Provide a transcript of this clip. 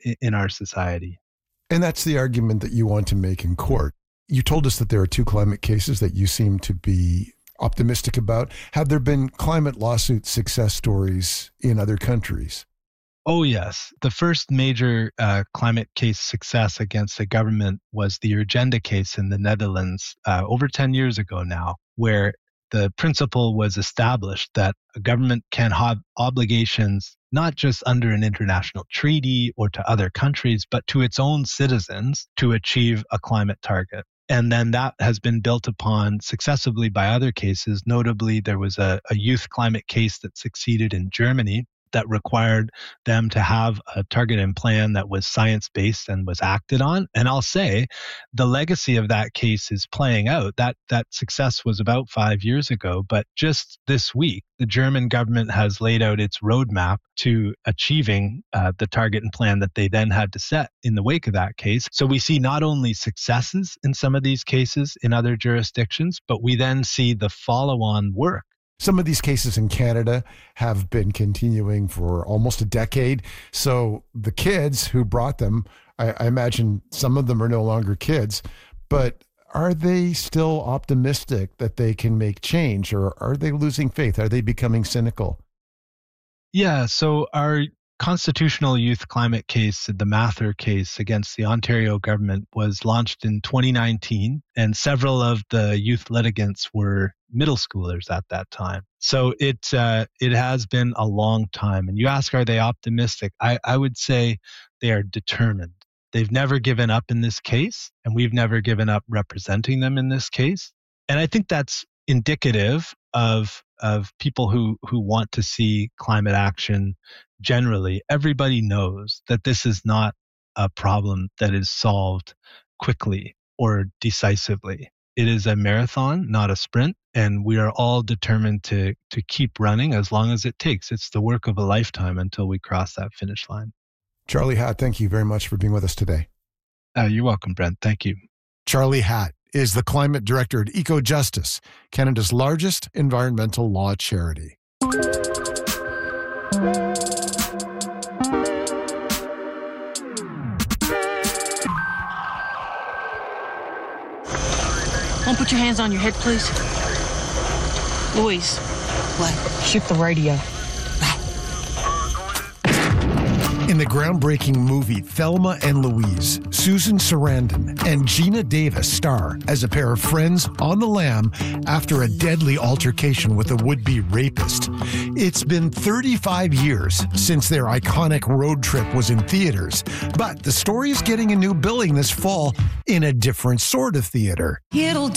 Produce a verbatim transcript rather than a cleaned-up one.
in, in our society. And that's the argument that you want to make in court. You told us that there are two climate cases that you seem to be optimistic about. Have there been climate lawsuit success stories in other countries? Oh, yes. The first major uh, climate case success against the government was the Urgenda case in the Netherlands uh, over ten years ago now, where the principle was established that a government can have obligations not just under an international treaty or to other countries, but to its own citizens to achieve a climate target. And then that has been built upon successively by other cases. Notably, there was a, a youth climate case that succeeded in Germany that required them to have a target and plan that was science-based and was acted on. And I'll say the legacy of that case is playing out. That that success was about five years ago, but just this week, the German government has laid out its roadmap to achieving uh, the target and plan that they then had to set in the wake of that case. So we see not only successes in some of these cases in other jurisdictions, but we then see the follow-on work. Some of these cases in Canada have been continuing for almost a decade. So the kids who brought them, I, I imagine some of them are no longer kids, but are they still optimistic that they can make change, or are they losing faith? Are they becoming cynical? Yeah, so our constitutional youth climate case, the Mather case against the Ontario government, was launched in twenty nineteen, and several of the youth litigants were middle schoolers at that time. So it uh, it has been a long time. And you ask, are they optimistic? I, I would say they are determined. They've never given up in this case, and we've never given up representing them in this case. And I think that's indicative of of people who who want to see climate action generally. Everybody knows that this is not a problem that is solved quickly or decisively. It is a marathon, not a sprint, and we are all determined to to keep running as long as it takes. It's the work of a lifetime until we cross that finish line. Charlie Hatt, thank you very much for being with us today. Uh, you're welcome, Brent. Thank you. Charlie Hatt is the climate director at EcoJustice, Canada's largest environmental law charity. Don't put your hands on your head, please. Louise. What? Shift the radio. In the groundbreaking movie Thelma and Louise, Susan Sarandon and Gina Davis star as a pair of friends on the lam after a deadly altercation with a would-be rapist. It's been thirty-five years since their iconic road trip was in theaters, but the story is getting a new billing this fall in a different sort of theater. It'll